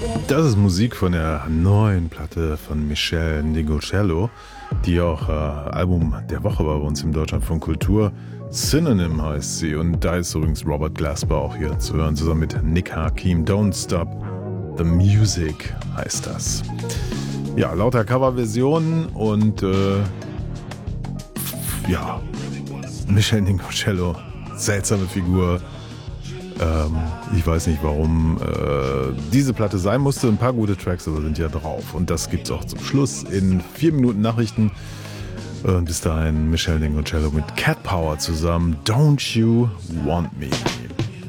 Das ist Musik von der neuen Platte von Michel Nigochello, die auch Album der Woche war bei uns im Deutschlandfunk Kultur. Synonym heißt sie und da ist übrigens Robert Glasper auch hier zu hören, zusammen mit Nick Hakim. Don't Stop the Music heißt das. Ja, lauter Coverversionen und ja, Michel Nigochello, seltsame Figur. Ich weiß nicht, warum diese Platte sein musste. Ein paar gute Tracks aber sind ja drauf. Und das gibt's auch zum Schluss in 4 Minuten Nachrichten. Bis dahin Michel Nigochello mit Cat Power zusammen. Don't You Want Me?